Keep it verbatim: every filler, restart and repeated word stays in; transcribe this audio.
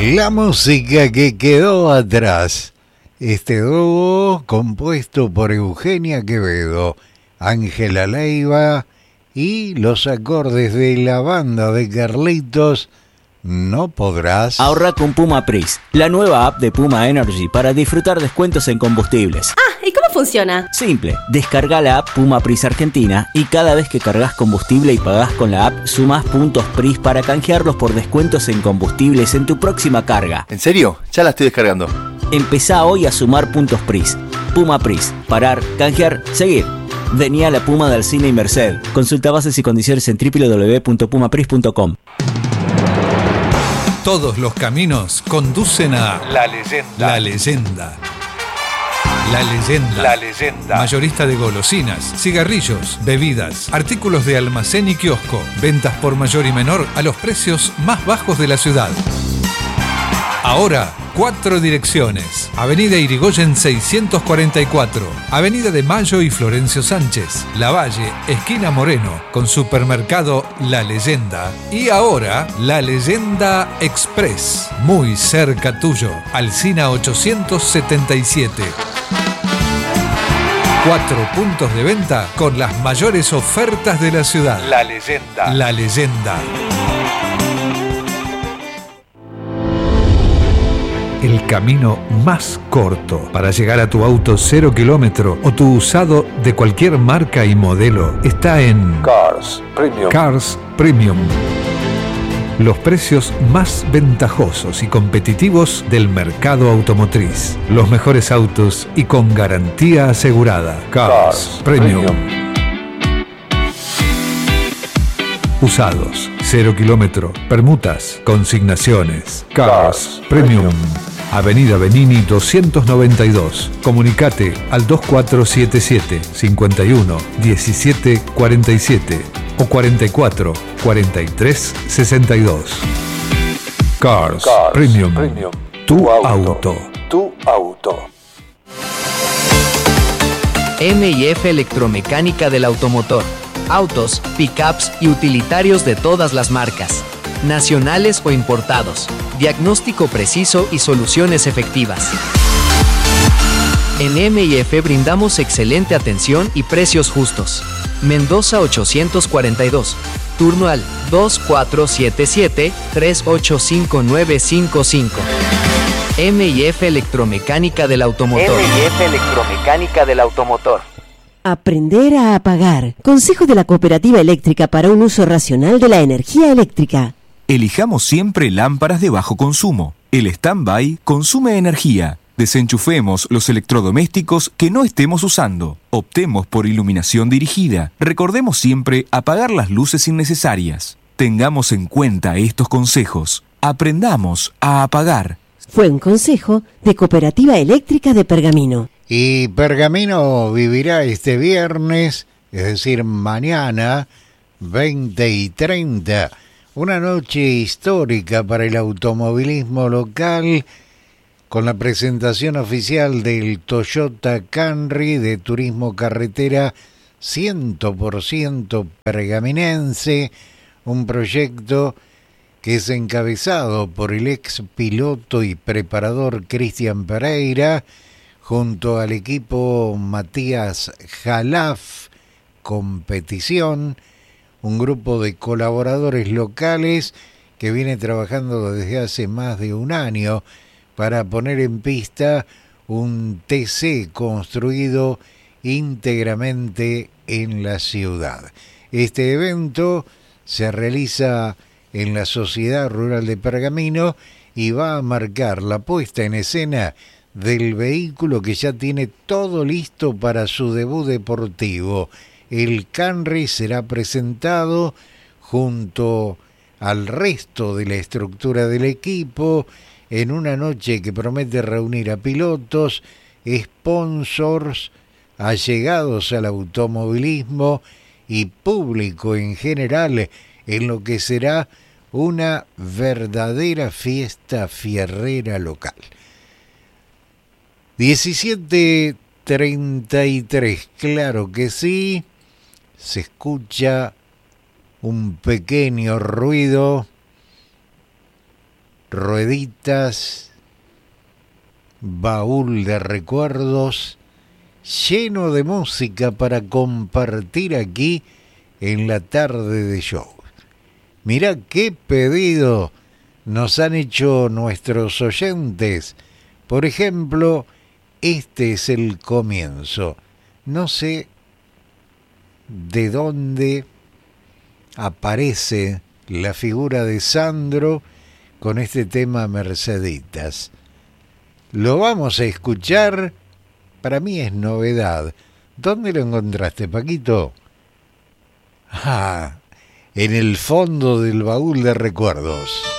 La música que quedó atrás. Este dúo compuesto por Eugenia Quevedo, Ángela Leiva y los acordes de la banda de Carlitos No Podrás. Ahorra con Puma Pris, la nueva app de Puma Energy para disfrutar descuentos en combustibles. Ah, ¿y cómo funciona? Simple, descarga la app Puma Pris Argentina y cada vez que cargas combustible y pagás con la app, sumás puntos Pris para canjearlos por descuentos en combustibles en tu próxima carga. ¿En serio? Ya la estoy descargando. Empezá hoy a sumar puntos Pris. Puma Pris, parar, canjear, seguir. Vení a la Puma de Alsina y Merced. Consulta bases y condiciones en doble u doble u doble u punto puma pris punto com. Todos los caminos conducen a La Leyenda. La Leyenda. La Leyenda. La Leyenda. Mayorista de golosinas, cigarrillos, bebidas, artículos de almacén y kiosco. Ventas por mayor y menor a los precios más bajos de la ciudad. Ahora, cuatro direcciones. Avenida Irigoyen seiscientos cuarenta y cuatro, Avenida de Mayo y Florencio Sánchez, Lavalle, esquina Moreno, con supermercado La Leyenda. Y ahora, La Leyenda Express, muy cerca tuyo, Alsina ochocientos setenta y siete. Cuatro puntos de venta con las mayores ofertas de la ciudad. La Leyenda. La Leyenda. El camino más corto para llegar a tu auto cero kilómetro o tu usado de cualquier marca y modelo está en Cars Premium. Cars Premium. Los precios más ventajosos y competitivos del mercado automotriz. Los mejores autos y con garantía asegurada. Cars, Cars Premium. Premium. Usados, cero kilómetro, permutas, consignaciones. Cars, Cars Premium. Premium. Avenida Benini doscientos noventa y dos. Comunicate al dos cuatro siete siete, cinco uno, uno siete cuatro siete o cuarenta y cuatro, cuarenta y tres, sesenta y dos. Cars, Cars Premium. Premium. Tu, Tu auto. auto. Tu auto. M y F Electromecánica del Automotor. Autos, pickups y utilitarios de todas las marcas, nacionales o importados. Diagnóstico preciso y soluciones efectivas. En M y F brindamos excelente atención y precios justos. Mendoza ochocientos cuarenta y dos. Turno al dos cuatro siete siete, tres ocho cinco nueve cinco cinco. M y F Electromecánica del Automotor. M y F Electromecánica del Automotor. Aprender a apagar. Consejo de la Cooperativa Eléctrica para un uso racional de la energía eléctrica. Elijamos siempre lámparas de bajo consumo. El stand-by consume energía. Desenchufemos los electrodomésticos que no estemos usando. Optemos por iluminación dirigida. Recordemos siempre apagar las luces innecesarias. Tengamos en cuenta estos consejos. Aprendamos a apagar. Fue un consejo de Cooperativa Eléctrica de Pergamino. Y Pergamino vivirá este viernes, es decir, mañana, veinte y treinta, una noche histórica para el automovilismo local, con la presentación oficial del Toyota Camry de turismo carretera cien por ciento pergaminense, un proyecto que es encabezado por el ex piloto y preparador Cristian Pereira, junto al equipo Matías Jalaf Competición, un grupo de colaboradores locales que viene trabajando desde hace más de un año para poner en pista un T C construido íntegramente en la ciudad. Este evento se realiza en la Sociedad Rural de Pergamino y va a marcar la puesta en escena del vehículo que ya tiene todo listo para su debut deportivo. El Camry será presentado junto al resto de la estructura del equipo en una noche que promete reunir a pilotos, sponsors, allegados al automovilismo y público en general, en lo que será una verdadera fiesta fierrera local. diecisiete treinta y tres, claro que sí, se escucha un pequeño ruido rueditas, baúl de recuerdos, lleno de música para compartir aquí en la tarde de show. Mirá qué pedido nos han hecho nuestros oyentes. Por ejemplo, este es el comienzo. No sé de dónde aparece la figura de Sandro con este tema Merceditas. Lo vamos a escuchar. Para mí es novedad. ¿Dónde lo encontraste, Paquito? Ah, en el fondo del baúl de recuerdos.